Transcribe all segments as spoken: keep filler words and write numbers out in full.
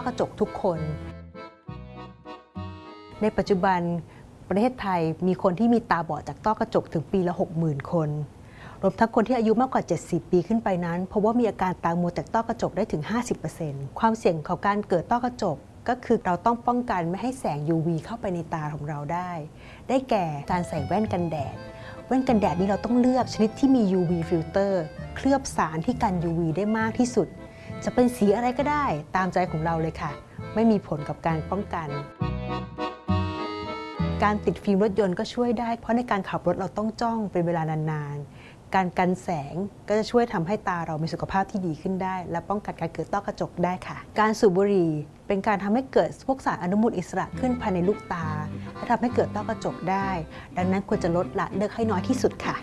อกระจกทุกคนในปัจจุบันประเทศไทยมีคนที่มีตาบอดจากต้อกระจกถึงปีละ หกหมื่น คนรวมทั้งคนที่อายุมากกว่าเจ็ดสิบปีขึ้นไปนั้นเพราะว่ามีอาการตามัวจากต้อกระจกได้ถึง ห้าสิบเปอร์เซ็นต์ ความเสี่ยงของการเกิดต้อกระจกก็คือเราต้องป้องกันไม่ให้แสง ยู วี เข้าไปในตาของเราได้ได้แก่การใส่แว่นกันแดดแว่นกันแดดนี้เราต้องเลือกชนิดที่มี ยู วี ฟิลเตอร์เคลือบสารที่กัน ยู วี ได้มากที่สุดจะเป็นสีอะไรก็ได้ตามใจของเราเลยค่ะไม่มีผลกับการป้องกันการติดฟิล์มรถยนต์ก็ช่วยได้เพราะในการขับรถเราต้องจ้องเป็นเวลานานๆการกันแสงก็จะช่วยทำให้ตาเรามีสุขภาพที่ดีขึ้นได้และป้องกันการเกิดต้อกระจกได้ค่ะการสูบบุหรี่เป็นการทำให้เกิดพวกสารอนุมูลอิสระขึ้นภายในลูกตาและทำให้เกิดต้อกระจกได้ดังนั้นควรจะลดละเลิกให้น้อยที่สุดค่ะ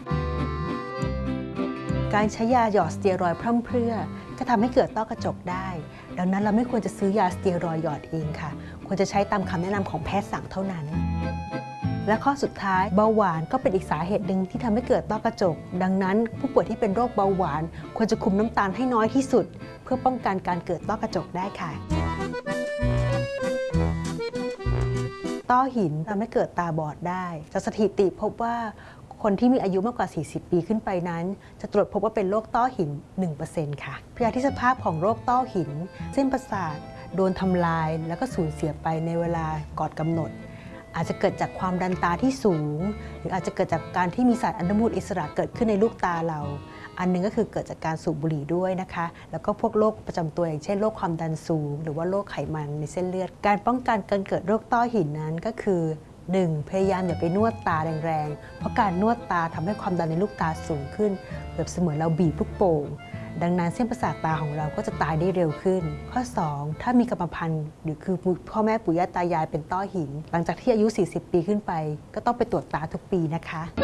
การใช้ยาหยอดสเตียรอยด์พร่ำเพรื่อก็ทำให้เกิดต้อกระจกได้ดังนั้นเราไม่ควรจะซื้อยาสเตียรอยด์หยอดเองค่ะควรจะใช้ตามคำแนะนำของแพทย์สั่งเท่านั้นและข้อสุดท้ายเบาหวานก็เป็นอีกสาเหตุหนึ่งที่ทำให้เกิดต้อกระจกดังนั้นผู้ป่วยที่เป็นโรคเบาหวานควรจะคุมน้ำตาลให้น้อยที่สุดเพื่อป้องกันการเกิดต้อกระจกได้ค่ะต้อหินทำให้เกิดตาบอดได้จากสถิติพบว่าคนที่มีอายุมากกว่าสี่สิบปีขึ้นไปนั้นจะตรวจพบว่าเป็นโรคต้อหิน หนึ่งเปอร์เซ็นต์ ค่ะพยาธิสภาพของโรคต้อหินเส้นประสาทโดนทำลายแล้วก็สูญเสียไปในเวลาก่อนกำหนดอาจจะเกิดจากความดันตาที่สูงหรืออาจจะเกิดจากการที่มีสารอนุมูลอิสระเกิดขึ้นในลูกตาเราอันนึงก็คือเกิดจากการสูบบุหรี่ด้วยนะคะแล้วก็พวกโรคประจำตัวอย่างเช่นโรคความดันสูงหรือว่าโรคไขมันในเส้นเลือดการป้องกันการเกิดโรคต้อหินนั้นก็คือ หนึ่ง พยายามอย่าไปนวดตาแรงๆเพราะการนวดตาทำให้ความดันในลูกตาสูงขึ้นแบบเสมือนเราบีบลูกโป่งดังนั้นเส้นประสาทตาของเราก็จะตายได้เร็วขึ้นข้อสองถ้ามีกรรมพันธุ์หรือคือพ่อแม่ปู่ย่าตายายเป็นต้อหินหลังจากที่อายุสี่สิบปีขึ้นไปก็ต้องไปตรวจตาทุกปีนะคะ